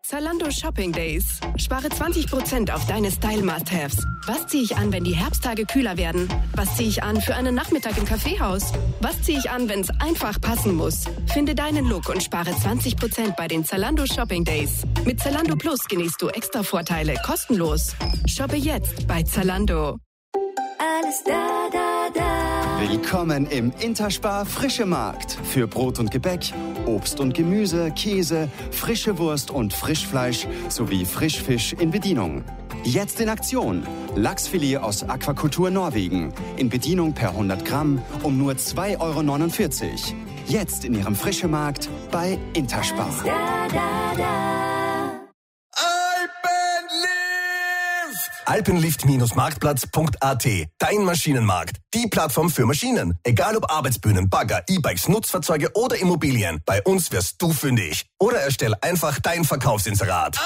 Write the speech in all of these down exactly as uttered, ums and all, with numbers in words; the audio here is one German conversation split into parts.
Zalando Shopping Days. Spare zwanzig Prozent auf deine Style-Must-Haves. Was ziehe ich an, wenn die Herbsttage kühler werden? Was ziehe ich an für einen Nachmittag im Kaffeehaus? Was ziehe ich an, wenn es einfach passen muss? Finde deinen Look und spare zwanzig Prozent bei den Zalando Shopping Days. Mit Zalando Plus genießt du extra Vorteile kostenlos. Shoppe jetzt bei Zalando. Alles da, da, da. Willkommen im Interspar Frische Markt. Für Brot und Gebäck, Obst und Gemüse, Käse, frische Wurst und Frischfleisch sowie Frischfisch in Bedienung. Jetzt in Aktion. Lachsfilet aus Aquakultur Norwegen. In Bedienung per hundert Gramm um nur zwei Euro neunundvierzig. Jetzt in Ihrem Frische Markt bei Interspar. Alles da, da, da. Alpenlift Marktplatz Punkt a t. Dein Maschinenmarkt. Die Plattform für Maschinen. Egal ob Arbeitsbühnen, Bagger, E-Bikes, Nutzfahrzeuge oder Immobilien. Bei uns wirst du fündig. Oder erstell einfach dein Verkaufsinserat.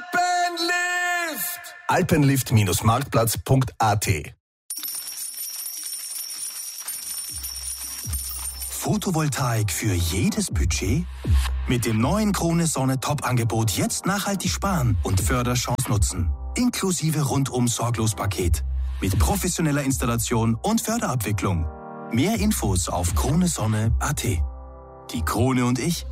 Alpenlift! Alpenlift Marktplatz Punkt a t. Photovoltaik für jedes Budget? Mit dem neuen Krone Sonne Top-Angebot jetzt nachhaltig sparen und Förderchance nutzen. Inklusive Rundum-Sorglos-Paket. Mit professioneller Installation und Förderabwicklung. Mehr Infos auf kronesonne Punkt a t. Die Krone und ich.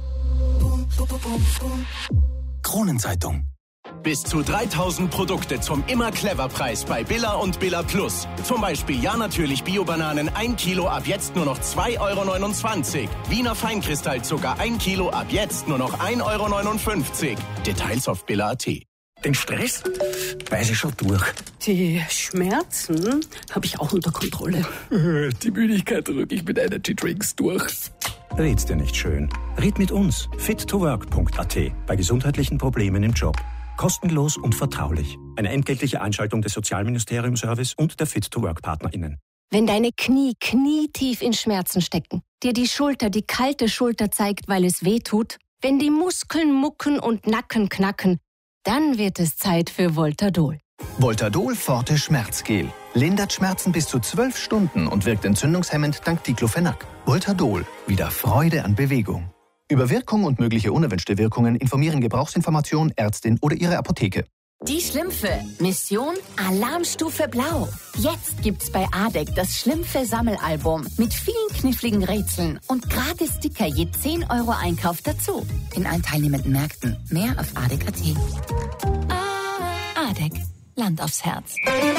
Kronenzeitung. Bis zu dreitausend Produkte zum Immer-Clever-Preis bei Billa und Billa Plus. Zum Beispiel Ja natürlich Bio-Bananen ein Kilo ab jetzt nur noch zwei Euro neunundzwanzig. Wiener Feinkristallzucker ein Kilo ab jetzt nur noch ein Euro neunundfünfzig. Details auf Billa Punkt a t. Den Stress weiß ich schon durch. Die Schmerzen habe ich auch unter Kontrolle. Die Müdigkeit drücke ich mit Energy Drinks durch. Red's dir nicht schön. Red mit uns. fit to work Punkt a t. Bei gesundheitlichen Problemen im Job. Kostenlos und vertraulich. Eine entgeltliche Einschaltung des Sozialministerium-Service und der Fit-to-Work-PartnerInnen. Wenn deine Knie knietief in Schmerzen stecken, dir die Schulter die kalte Schulter zeigt, weil es weh tut, wenn die Muskeln mucken und Nacken knacken, dann wird es Zeit für Voltadol. Voltadol Forte Schmerzgel. Lindert Schmerzen bis zu zwölf Stunden und wirkt entzündungshemmend dank Diclofenac. Voltadol. Wieder Freude an Bewegung. Über Wirkung und mögliche unerwünschte Wirkungen informieren Gebrauchsinformation, Ärztin oder Ihre Apotheke. Die Schlümpfe. Mission Alarmstufe Blau. Jetzt gibt's bei A D E C das Schlümpfe-Sammelalbum mit vielen kniffligen Rätseln und gratis Sticker je zehn Euro Einkauf dazu. In allen teilnehmenden Märkten. Mehr auf A D E C Punkt a t. A D E C. Land aufs Herz.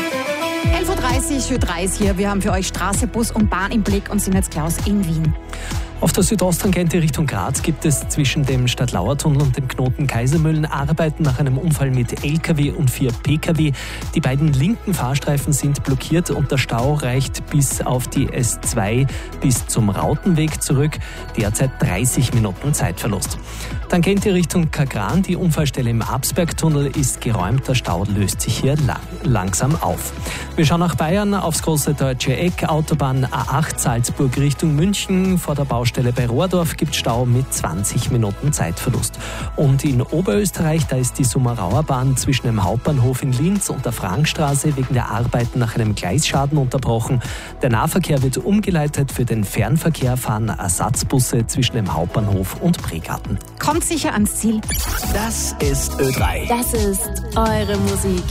elf Uhr dreißig für Dreis hier. Wir haben für euch Straße, Bus und Bahn im Blick und sind jetzt Klaus in Wien. Auf der Südosttangente Richtung Graz gibt es zwischen dem Stadtlauertunnel und dem Knoten Kaisermühlen Arbeiten nach einem Unfall mit L K W und vier P K W. Die beiden linken Fahrstreifen sind blockiert und der Stau reicht bis auf die S zwei bis zum Rautenweg zurück. Derzeit dreißig Minuten Zeitverlust. Tangente Richtung Kagran, die Unfallstelle im Absbergtunnel ist geräumt. Der Stau löst sich hier lang, langsam auf. Wir schauen nach Bayern aufs große Deutsche Eck. Autobahn A acht Salzburg Richtung München. Vor der Baustelle bei Rohrdorf gibt Stau mit zwanzig Minuten Zeitverlust. Und in Oberösterreich, da ist die Summerauer Bahn zwischen dem Hauptbahnhof in Linz und der Frankstraße wegen der Arbeiten nach einem Gleisschaden unterbrochen. Der Nahverkehr wird umgeleitet. Für den Fernverkehr fahren Ersatzbusse zwischen dem Hauptbahnhof und Pregarten. Kommt sicher ans Ziel. Das ist Ö drei. Das ist eure Musik.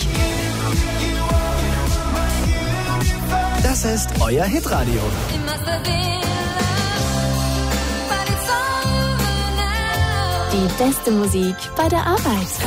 Das ist euer Hitradio. Die beste Musik bei der Arbeit.